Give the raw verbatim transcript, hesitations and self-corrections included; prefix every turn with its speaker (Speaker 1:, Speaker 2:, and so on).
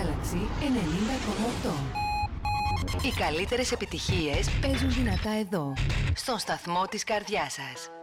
Speaker 1: Galaxy ενενήντα κόμμα οκτώ. Οι καλύτερες επιτυχίες παίζουν δυνατά εδώ, στον σταθμό της καρδιάς σας.